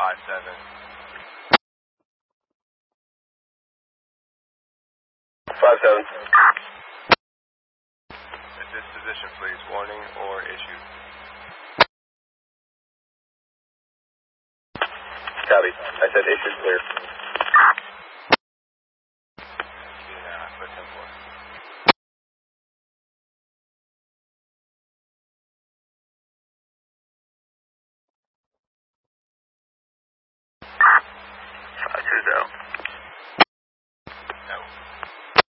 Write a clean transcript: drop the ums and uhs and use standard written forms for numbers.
57. 57. At this position, please. Warning or issue. Copy. I said issue.